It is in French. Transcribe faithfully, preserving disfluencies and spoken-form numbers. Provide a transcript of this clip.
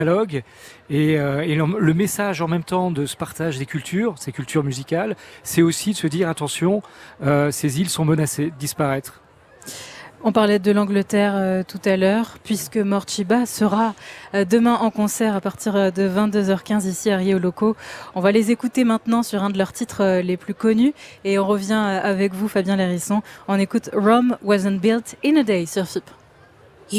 dialogue et, euh, et le, le message en même temps de ce partage des cultures, ces cultures musicales, c'est aussi de se dire attention, euh, ces îles sont menacées de disparaître. On parlait de l'Angleterre euh, tout à l'heure, puisque Morchiba sera euh, demain en concert à partir euh, de vingt-deux heures quinze ici à Rio Loco. On va les écouter maintenant sur un de leurs titres euh, les plus connus et on revient euh, avec vous Fabien Lérisson. On écoute Rome Wasn't Built in a Day sur F I P.